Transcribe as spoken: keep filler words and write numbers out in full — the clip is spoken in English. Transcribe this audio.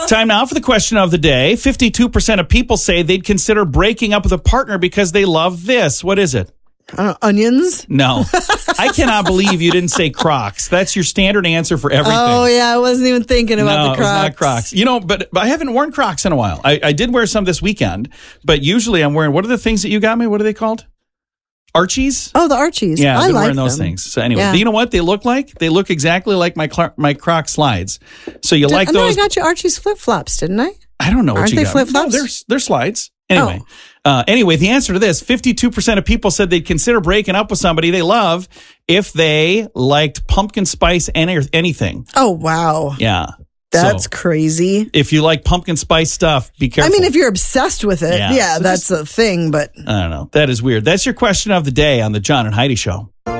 Time now for the question of the day. fifty-two percent of people say they'd consider breaking up with a partner because they love this. What is it? I don't know, onions? No. I cannot believe you didn't say Crocs. That's your standard answer for everything. Oh, yeah. I wasn't even thinking about no, the Crocs. It's not Crocs. You know, but, but I haven't worn Crocs in a while. I, I did wear some this weekend, but usually I'm wearing, what are the things that you got me? What are they called? Archies? Oh, the Archies. Yeah, I've I been like wearing those them. things. So anyway, Yeah. you know what they look like? They look exactly like my Cl- my Croc slides. So you Did, like I know those? I got you Archie's flip-flops, didn't I? I don't know what Aren't you they got. flip-flops? No, they're, they're slides. Anyway, Oh. uh, anyway, the answer to this, fifty-two percent of people said they'd consider breaking up with somebody they love if they liked pumpkin spice any, anything. Oh, wow. Yeah. That's So, crazy. if you like pumpkin spice stuff, be I careful. mean, if you're obsessed with it, Yeah. yeah, So that's a thing, but... I don't know. That is weird. That's your question of the day on the John and Heidi Show.